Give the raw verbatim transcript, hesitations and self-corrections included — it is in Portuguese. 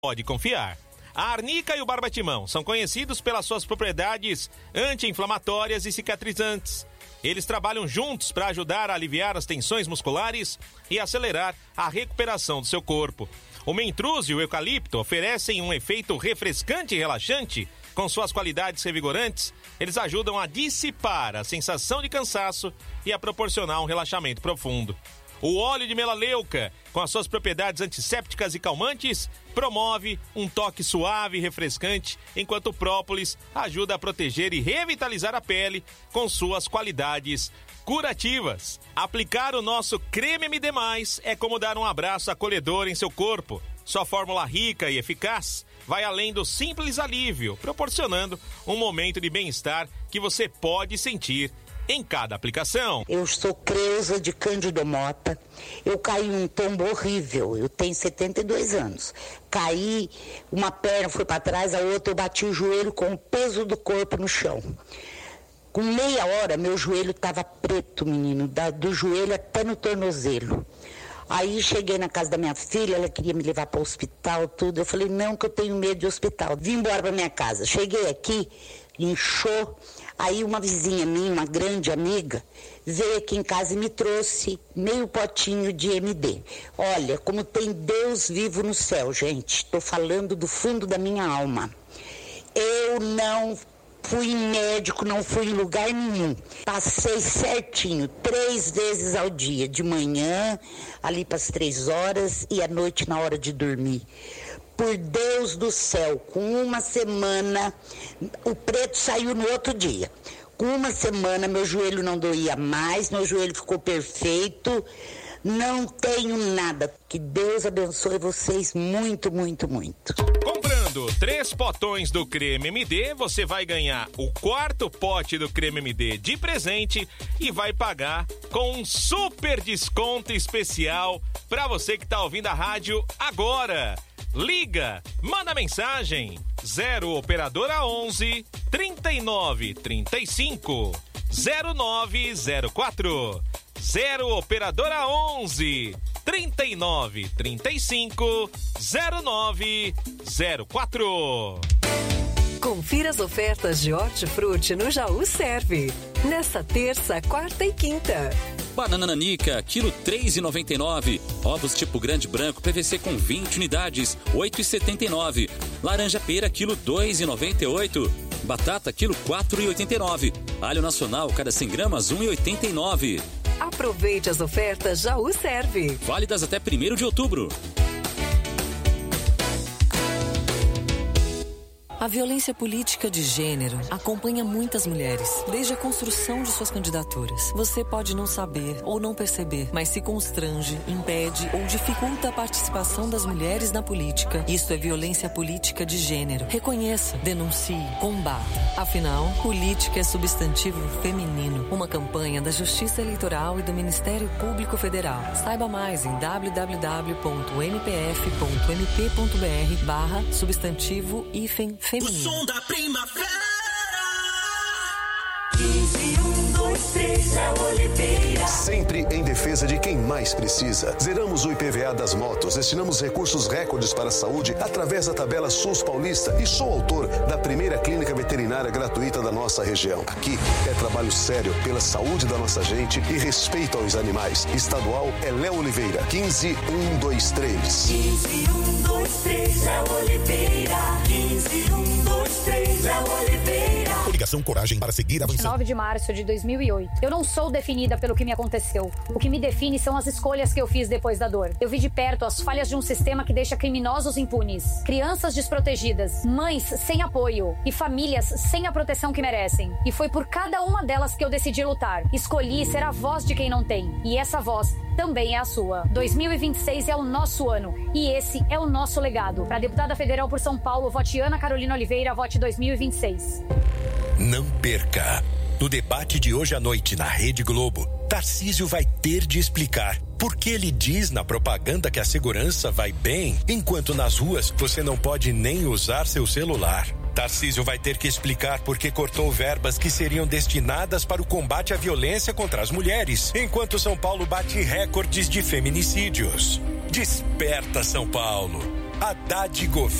pode confiar. A Arnica e o Barbatimão são conhecidos pelas suas propriedades anti-inflamatórias e cicatrizantes. Eles trabalham juntos para ajudar a aliviar as tensões musculares e acelerar a recuperação do seu corpo. O Mentruz e o Eucalipto oferecem um efeito refrescante e relaxante. Com suas qualidades revigorantes, eles ajudam a dissipar a sensação de cansaço e a proporcionar um relaxamento profundo. O óleo de melaleuca, com as suas propriedades antissépticas e calmantes, promove um toque suave e refrescante, enquanto o própolis ajuda a proteger e revitalizar a pele com suas qualidades curativas. Aplicar o nosso creme M D mais, é como dar um abraço acolhedor em seu corpo. Sua fórmula rica e eficaz vai além do simples alívio, proporcionando um momento de bem-estar que você pode sentir em cada aplicação. Eu sou Creuza de Cândido Mota. Eu caí um tombo horrível. Eu tenho setenta e dois anos. Caí, uma perna foi para trás, a outra eu bati o joelho com o peso do corpo no chão. Com meia hora, meu joelho estava preto, menino, da, do joelho até no tornozelo. Aí cheguei na casa da minha filha, ela queria me levar para o hospital, tudo. Eu falei, não, que eu tenho medo de hospital. Vim embora para minha casa. Cheguei aqui, inchou. Aí uma vizinha minha, uma grande amiga, veio aqui em casa e me trouxe meio potinho de M D. Olha, como tem Deus vivo no céu, gente. Estou falando do fundo da minha alma. Eu não fui em médico, não fui em lugar nenhum. Passei certinho, três vezes ao dia, de manhã, ali para as três horas, e à noite na hora de dormir. Por Deus do céu, com uma semana, o preto saiu no outro dia. Com uma semana, meu joelho não doía mais, meu joelho ficou perfeito, não tenho nada. Que Deus abençoe vocês muito, muito, muito. Comprando três potões do creme M D, você vai ganhar o quarto pote do creme M D de presente e vai pagar com um super desconto especial para você que está ouvindo a rádio agora. Liga, manda mensagem, zero operadora onze, trinta e nove, trinta e cinco, zero nove zero quatro, zero operadora onze, trinta e nove, trinta e cinco, zero nove zero quatro. Confira as ofertas de Hortifruti no Jaú Serve, nesta terça, quarta e quinta. Banana nanica, quilo três reais e noventa e nove centavos. Ovos tipo grande branco, P V C com vinte unidades, oito reais e setenta e nove centavos. Laranja pera, quilo dois reais e noventa e oito centavos. Batata, quilo quatro reais e oitenta e nove centavos. Alho nacional, cada cem gramas, um real e oitenta e nove centavos. Aproveite as ofertas Jaú Serve. Válidas até primeiro de outubro. A violência política de gênero acompanha muitas mulheres, desde a construção de suas candidaturas. Você pode não saber ou não perceber, mas se constrange, impede ou dificulta a participação das mulheres na política. Isso é violência política de gênero. Reconheça, denuncie, combata. Afinal, política é substantivo feminino. Uma campanha da Justiça Eleitoral e do Ministério Público Federal. Saiba mais em w w w ponto m p f ponto m p ponto b r barra substantivo hífen feminino. O som da primavera. quinze, um, dois, três, é Oliveira. Sempre em defesa de quem mais precisa. Zeramos o I P V A das motos, destinamos recursos recordes para a saúde através da tabela SUS Paulista e sou autor da primeira clínica veterinária gratuita da nossa região. Aqui é trabalho sério pela saúde da nossa gente e respeito aos animais. Estadual é Léo Oliveira, quinze, um, dois, três. quinze, um, dois, três, é Oliveira. quinze, um, dois, três, é Oliveira. Coligação Coragem para seguir avançando. nove de março de dois mil e oito. Eu não sou definida pelo que me aconteceu. O que me define são as escolhas que eu fiz depois da dor. Eu vi de perto as falhas de um sistema que deixa criminosos impunes, crianças desprotegidas, mães sem apoio e famílias sem a proteção que merecem. E foi por cada uma delas que eu decidi lutar. Escolhi ser a voz de quem não tem. E essa voz também é a sua. dois mil e vinte e seis é o nosso ano. E esse é o nosso legado. Para deputada federal por São Paulo, vote Ana Carolina Oliveira, vote dois mil e vinte e seis. Não perca. No debate de hoje à noite na Rede Globo, Tarcísio vai ter de explicar por que ele diz na propaganda que a segurança vai bem, enquanto nas ruas você não pode nem usar seu celular. Tarcísio vai ter que explicar por que cortou verbas que seriam destinadas para o combate à violência contra as mulheres, enquanto São Paulo bate recordes de feminicídios. Desperta, São Paulo! Haddad Governo.